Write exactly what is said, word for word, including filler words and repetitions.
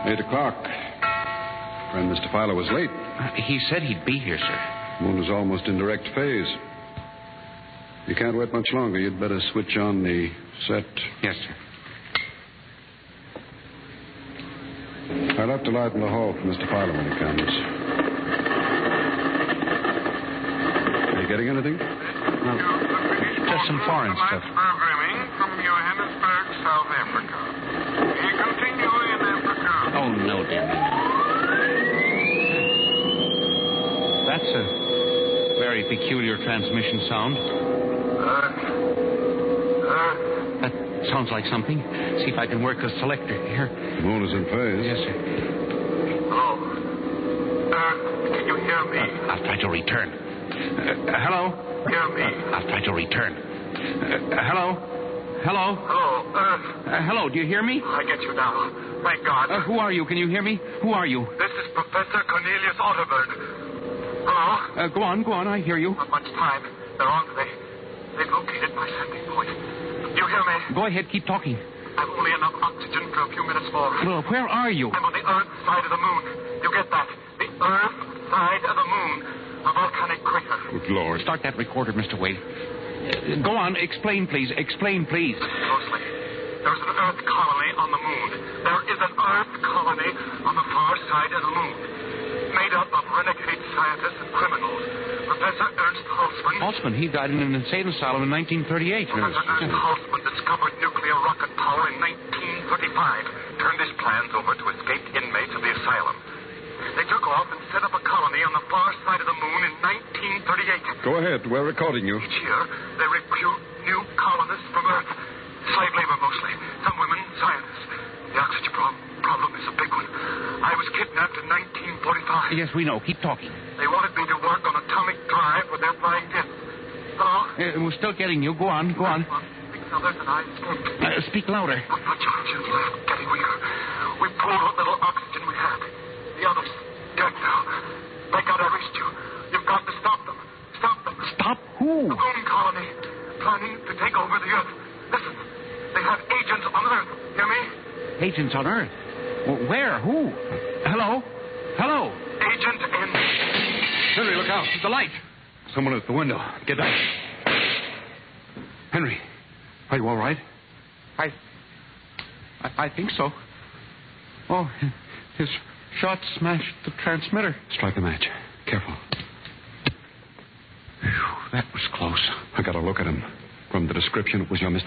Eight o'clock. Friend Mister Filer was late. Uh, he said he'd be here, sir. Moon is almost in direct phase. You can't wait much longer. You'd better switch on the set. Yes, sir. I'll have to lighten the hall for Mister Filer when he comes. Are you getting anything? No. Just some foreign stuff. Programming from Johannesburg, South Africa. We continue in Africa. Oh, no, Danny. That's a very peculiar transmission sound. Uh, uh, That sounds like something. See if I can work the selector here. The moon is in phase. Yes, sir. hello. Uh, can you hear me? Uh, I'll try to return. Uh, uh, hello? Hear me? Uh, I'll try to return. Uh, hello? Hello? Hello, Earth. Uh, hello, do you hear me? I get you now. Thank God. Uh, who are you? Can you hear me? Who are you? This is Professor Cornelius Otterberg. Hello? Uh, go on, go on, I hear you. Not much time. They're on. They, they've located my sending point. You hear me? Go ahead, keep talking. I've only enough oxygen for a few minutes more. Well, where are you? I'm on the Earth side of the moon. You get that? The Earth side of the moon. A volcanic crater. Good Lord. Start that recorder, Mister Wade. Uh, go on, explain, please. Explain, please. Closely. There's an Earth colony on the moon. There is an Earth colony on the far side of the moon. Made up of renegade scientists and criminals. Professor Ernst Halsman. Halsman, he died in an insane asylum in nineteen thirty-eight. Professor Ernst Halsman discovered nuclear rocket power in nineteen thirty-five. Turned his plans over to escaped inmates of the asylum. They took off and set up a colony on the far side of the moon in nineteen thirty-eight. Go ahead. We're recording you. Each year, they recruit new colonists from Earth. Slave labor mostly. Some women, scientists. The oxygen pro- problem is a big one. I was kidnapped in nineteen forty-five. Yes, we know. Keep talking. They wanted me to work on atomic drive with their flying discs. Hello? Uh, we're still getting you. Go on, go on. Six others and I escaped. Uh, speak louder. Not much oxygen left, getting weaker. We pulled what little oxygen we had. The others dead now. Thank God I reached you. You've got to stop them. Stop them. Stop who? The moon colony. Planning to take over the Earth. Listen. They have agents on Earth. Hear me? Agents on Earth. Well, where? Who? Hello? Hello? Agent in... Henry, look out. The light. Someone at the window. Get back. Henry, are you all right? I... I, I think so. Oh, his shot smashed the transmitter. Strike a match. Careful. Whew, that was close. I got a look at him. From the description, it was your Mister